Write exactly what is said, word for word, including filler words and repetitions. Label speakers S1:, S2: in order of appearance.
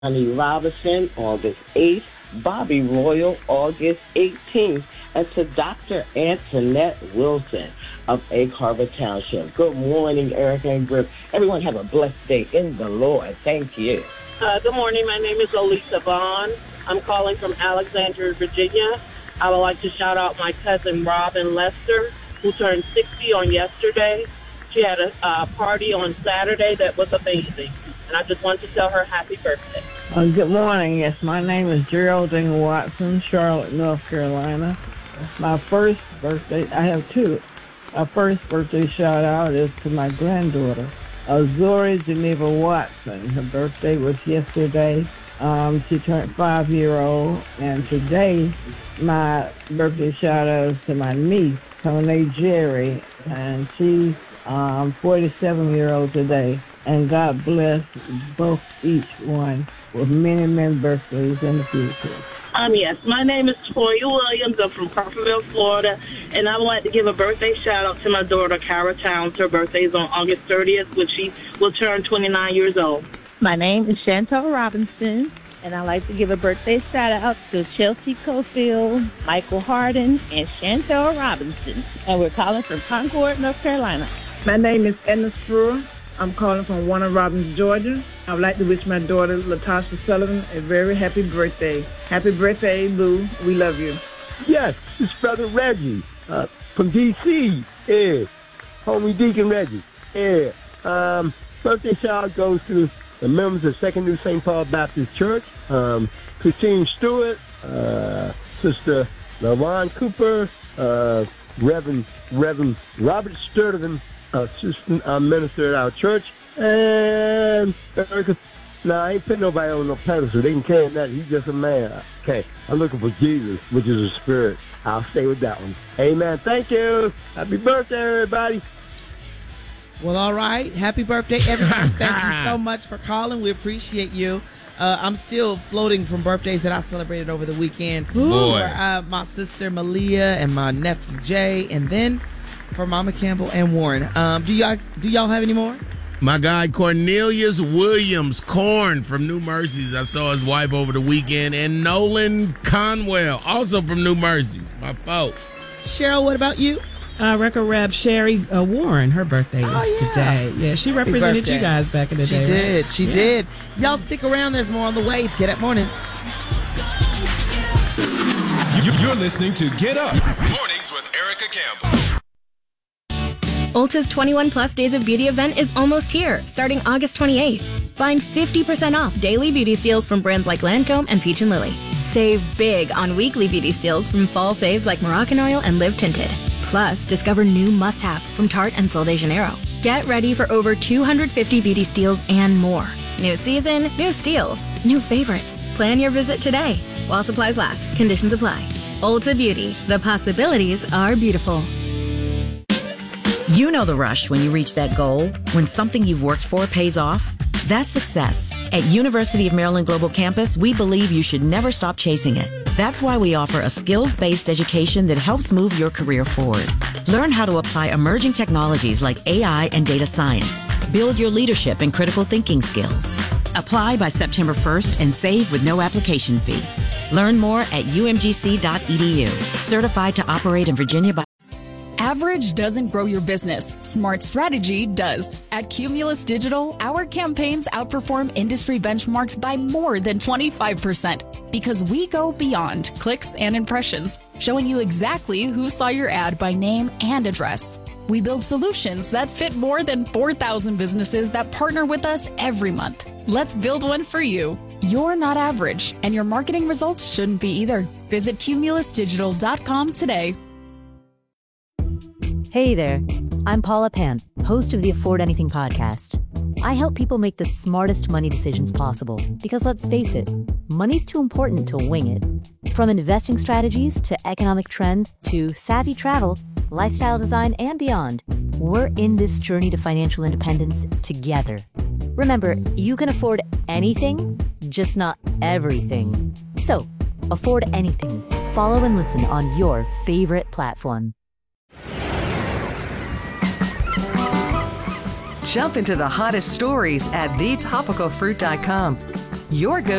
S1: Johnny Robinson, August eighth, Bobby Royal, August eighteenth, and to Doctor Antoinette Wilson of Egg Harbor Township. Good morning, Erica and Grip. Everyone have a blessed day in the Lord. Thank you.
S2: Uh, good morning. My name is Elisa Vaughn. I'm calling from Alexandria, Virginia. I would like to shout out my cousin Robin Lester, who turned sixty on yesterday. She had a uh, party on Saturday that was amazing. And I just want to tell her happy birthday.
S3: Uh, good morning. Yes, my name is Geraldine Watson, Charlotte, North Carolina. My first birthday, I have two. My first birthday shout out is to my granddaughter, Azuri Geneva Watson. Her birthday was yesterday. Um, she turned five-year-old. And today, my birthday shout out is to my niece, Tony Jerry. And she's um, forty-seven-year-old today. And God bless both each one with many, many birthdays in the future.
S2: Um, yes, my name is Toya Williams. I'm from Crawfordville, Florida, and I would like to give a birthday shout-out to my daughter, Kara Towns. Her birthday is on August thirtieth, when she will turn twenty-nine years old.
S4: My name is Chantel Robinson, and I'd like to give a birthday shout-out to Chelsea Cofield, Michael Harden, and Chantel Robinson. And we're calling from Concord, North Carolina.
S5: My name is Edna Spruer. I'm calling from Warner Robins, Georgia. I would like to wish my daughter, Latasha Sullivan, a very happy birthday. Happy birthday, Boo. We love you.
S6: Yes, it's Brother Reggie uh, from D C Yeah, homie Deacon Reggie. Yeah, um, birthday shout goes to the members of Second New Saint Paul Baptist Church, um, Christine Stewart, uh, Sister LaRon Cooper, uh, Reverend Reverend Robert Sturtevant, assistant uh, minister at our church, and Erica. Now, I ain't putting nobody on no pedestal. They can carry that. He's just a man. Okay, I'm looking for Jesus, which is a spirit. I'll stay with that one. Amen. Thank you. Happy birthday, everybody.
S7: Well, all right. Happy birthday, everyone. Thank you so much for calling. We appreciate you. Uh, I'm still floating from birthdays that I celebrated over the weekend.
S8: Boy.
S7: For uh, my sister Malia and my nephew Jay, and then for Mama Campbell and Warren. Um, do y'all do y'all have any more?
S8: My guy Cornelius Williams, Corn from New Mercies. I saw his wife over the weekend. And Nolan Conwell, also from New Mercies. My folks.
S7: Cheryl, what about you?
S9: Uh, Record Rap Sherry uh, Warren, her birthday is
S7: Oh, yeah.
S9: today. Yeah, she
S7: Happy
S9: represented
S7: birthday.
S9: you guys back in the
S7: She
S9: day.
S7: did.
S9: right?
S7: She
S9: Yeah.
S7: did. Y'all stick around. There's more on the way. It's Get Up Mornings.
S10: You- You're listening to Get Up Mornings with Erica Campbell.
S11: Ulta's twenty-one plus Days of Beauty event is almost here, starting August twenty-eighth. Find fifty percent off daily beauty steals from brands like Lancome and Peach and Lily. Save big on weekly beauty steals from fall faves like Moroccan Oil and Live Tinted. Plus, discover new must-haves from Tarte and Sol de Janeiro. Get ready for over two hundred fifty beauty steals and more. New season, new steals, new favorites. Plan your visit today. While supplies last, conditions apply. Ulta Beauty, the possibilities are beautiful.
S12: You know the rush when you reach that goal, when something you've worked for pays off. That's success. At University of Maryland Global Campus, we believe you should never stop chasing it. That's why we offer a skills-based education that helps move your career forward. Learn how to apply emerging technologies like A I and data science. Build your leadership and critical thinking skills. Apply by September first and save with no application fee. Learn more at U M G C dot E D U. Certified to operate in Virginia by
S13: Average doesn't grow your business. Smart strategy does. At Cumulus Digital, our campaigns outperform industry benchmarks by more than twenty-five percent because we go beyond clicks and impressions, showing you exactly who saw your ad by name and address. We build solutions that fit more than four thousand businesses that partner with us every month. Let's build one for you. You're not average, and your marketing results shouldn't be either. Visit cumulus digital dot com today.
S14: Hey there, I'm Paula Pant, host of the Afford Anything podcast. I help people make the smartest money decisions possible because let's face it, money's too important to wing it. From investing strategies to economic trends to savvy travel, lifestyle design, and beyond, we're in this journey to financial independence together. Remember, you can afford anything, just not everything. So, afford anything. Follow and listen on your favorite platform.
S15: Jump into the hottest stories at the topical fruit dot com. Your go